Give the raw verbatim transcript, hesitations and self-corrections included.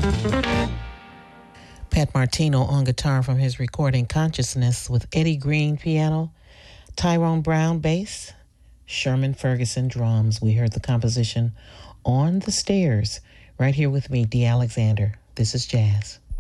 Pat Martino on guitar from his recording Consciousness with Eddie Green piano, Tyrone Brown bass, Sherman Ferguson drums. We heard the composition On the Stairs. Right here with me, Dee Alexander. This is Jazz.